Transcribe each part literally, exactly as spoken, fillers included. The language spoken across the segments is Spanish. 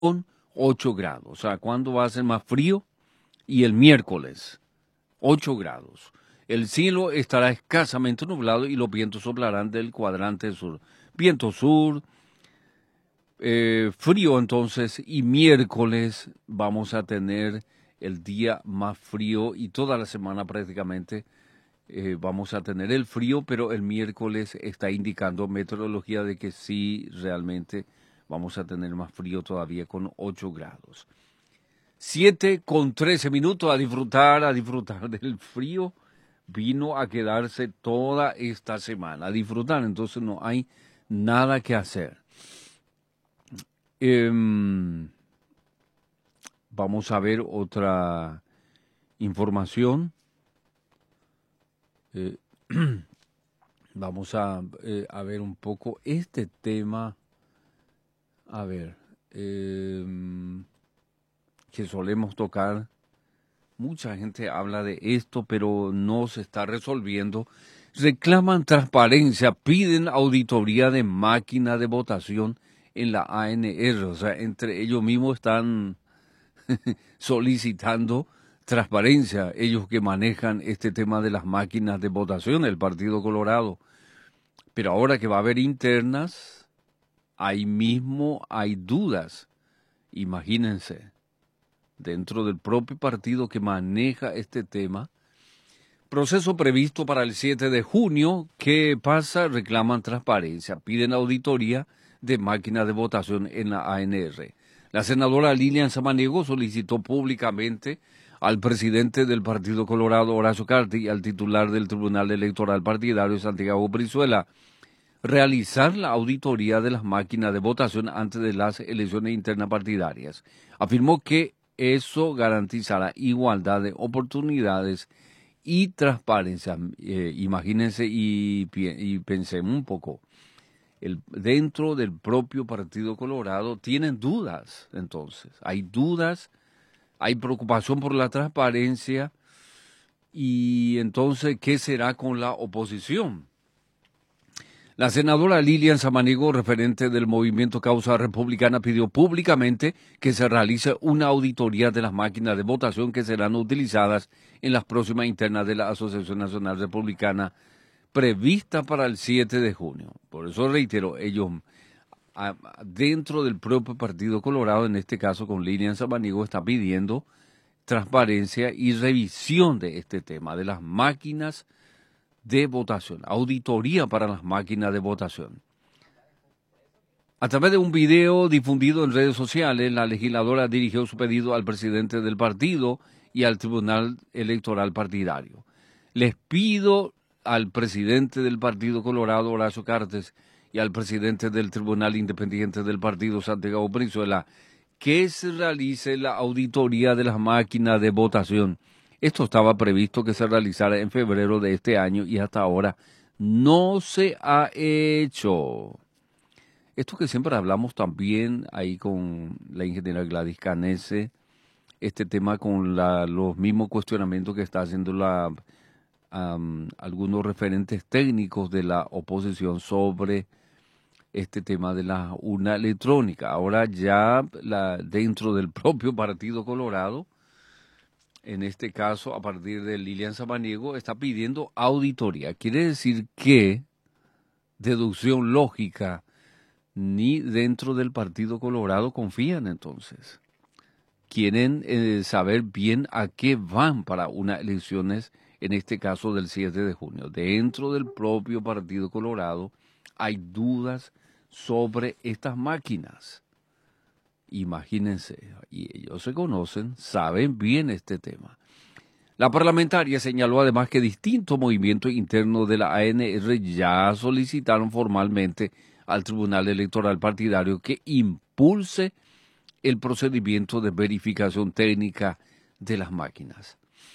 con ocho grados. O sea, ¿cuándo va a ser más frío? Y el miércoles, ocho grados. El cielo estará escasamente nublado y los vientos soplarán del cuadrante sur. Viento sur, eh, frío entonces, y miércoles vamos a tener el día más frío y toda la semana prácticamente eh, vamos a tener el frío, pero el miércoles está indicando meteorología de que sí, realmente vamos a tener más frío todavía con ocho grados. siete con trece minutos a disfrutar, a disfrutar del frío. Vino a quedarse toda esta semana, a disfrutar, entonces no hay nada que hacer. Eh, vamos a ver otra información. Eh, vamos a, eh, a ver un poco este tema. A ver, eh, que solemos tocar. Mucha gente habla de esto, pero no se está resolviendo. Reclaman transparencia, piden auditoría de máquina de votación en la A N R. O sea, entre ellos mismos están solicitando transparencia, ellos que manejan este tema de las máquinas de votación, el Partido Colorado. Pero ahora que va a haber internas, ahí mismo hay dudas. Imagínense, dentro del propio partido que maneja este tema. Proceso previsto para el siete de junio. ¿Qué pasa? Reclaman transparencia, piden auditoría de máquinas de votación en la A N R. La senadora Lilian Samaniego solicitó públicamente al presidente del Partido Colorado, Horacio Carty, y al titular del Tribunal Electoral Partidario, Santiago Brizuela, realizar la auditoría de las máquinas de votación antes de las elecciones internas partidarias. Afirmó que eso garantizará igualdad de oportunidades y transparencia. Eh, imagínense y, y pensemos un poco. El, dentro del propio Partido Colorado tienen dudas, entonces. Hay dudas, hay preocupación por la transparencia y entonces, ¿qué será con la oposición? La senadora Lilian Samaniego, referente del movimiento Causa Republicana, pidió públicamente que se realice una auditoría de las máquinas de votación que serán utilizadas en las próximas internas de la Asociación Nacional Republicana prevista para el siete de junio. Por eso reitero, ellos a, dentro del propio Partido Colorado, en este caso con Lilian Samaniego, está pidiendo transparencia y revisión de este tema, de las máquinas de votación, auditoría para las máquinas de votación. A través de un video difundido en redes sociales, la legisladora dirigió su pedido al presidente del partido y al Tribunal Electoral Partidario. Les pido al presidente del Partido Colorado, Horacio Cartes, y al presidente del Tribunal Independiente del Partido, Santiago Brizuela, que se realice la auditoría de las máquinas de votación. Esto estaba previsto que se realizara en febrero de este año y hasta ahora no se ha hecho. Esto que siempre hablamos también ahí con la ingeniera Gladys Canese, este tema con la, los mismos cuestionamientos que está haciendo la, um, algunos referentes técnicos de la oposición sobre este tema de la urna electrónica. Ahora ya la, dentro del propio Partido Colorado, en este caso, a partir de Lilian Samaniego, está pidiendo auditoría. Quiere decir que, deducción lógica, ni dentro del Partido Colorado confían entonces. Quieren eh, saber bien a qué van para unas elecciones, en este caso del siete de junio. Dentro del propio Partido Colorado hay dudas sobre estas máquinas. Imagínense, y ellos se conocen, saben bien este tema. La parlamentaria señaló además que distintos movimientos internos de la A N R ya solicitaron formalmente al Tribunal Electoral Partidario que impulse el procedimiento de verificación técnica de las máquinas.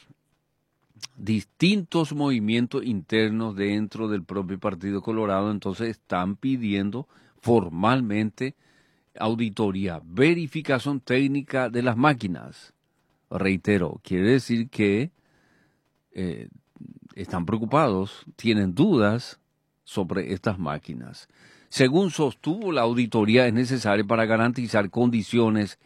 Distintos movimientos internos dentro del propio Partido Colorado entonces están pidiendo formalmente auditoría, verificación técnica de las máquinas. Reitero, quiere decir que eh, están preocupados, tienen dudas sobre estas máquinas. Según sostuvo la auditoría, es necesario para garantizar condiciones